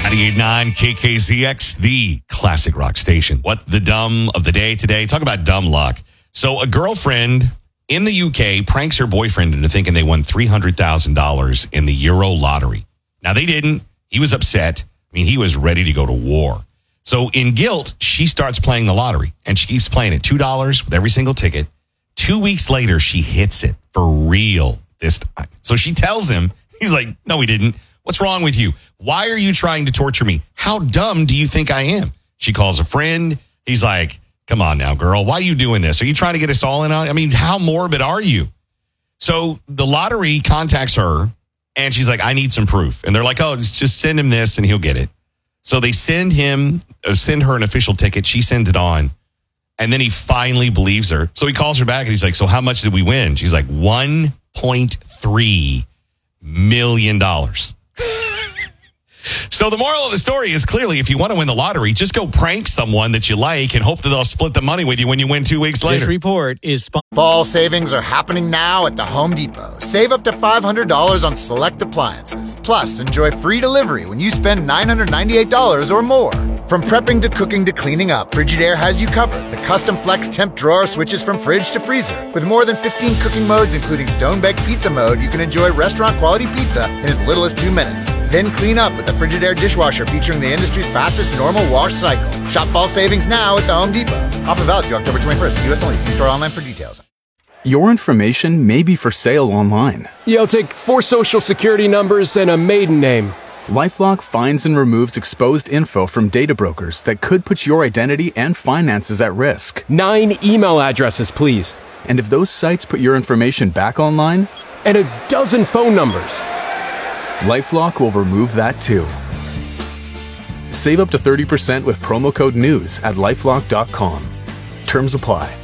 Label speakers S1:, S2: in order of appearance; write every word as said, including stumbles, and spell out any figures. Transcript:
S1: ninety-eight point nine K K Z X, the classic rock station. What the dumb of the day today? Talk about dumb luck. So a girlfriend in the U K pranks her boyfriend into thinking they won three hundred thousand dollars in the Euro lottery. Now, they didn't. He was upset. I mean, he was ready to go to war. So in guilt, she starts playing the lottery, and she keeps playing it, two dollars with every single ticket. Two weeks later, she hits it for real this time. So she tells him, he's like, no, he didn't. What's wrong with you? Why are you trying to torture me? How dumb do you think I am? She calls a friend. He's like, come on now, girl. Why are you doing this? Are you trying to get us all in on it? I mean, how morbid are you? So the lottery contacts her, and she's like, I need some proof. And they're like, oh, just send him this, and he'll get it. So they send him, uh, send her an official ticket. She sends it on. And then he finally believes her. So he calls her back, and he's like, so how much did we win? She's like, one point three million dollars. So the moral of the story is clearly, if you want to win the lottery, just go prank someone that you like and hope that they'll split the money with you when you win two weeks later.
S2: This report is sponsored.
S3: Fall savings are happening now at the Home Depot. Save up to five hundred dollars on select appliances. Plus, enjoy free delivery when you spend nine hundred ninety-eight dollars or more. From prepping to cooking to cleaning up, Frigidaire has you covered. The custom flex temp drawer switches from fridge to freezer. With more than fifteen cooking modes, including stone-baked pizza mode, you can enjoy restaurant-quality pizza in as little as two minutes. Then clean up with the Frigidaire dishwasher featuring the industry's fastest normal wash cycle. Shop fall savings now at the Home Depot. Offer valid through October twenty-first. U S only. See store online for details.
S4: Your information may be for sale online.
S5: Yo, take four social security numbers and a maiden name.
S4: LifeLock finds and removes exposed info from data brokers that could put your identity and finances at risk.
S5: Nine email addresses, please.
S4: And if those sites put your information back online?
S5: And a dozen phone numbers.
S4: LifeLock will remove that too. Save up to thirty percent with promo code NEWS at lifelock dot com. Terms apply.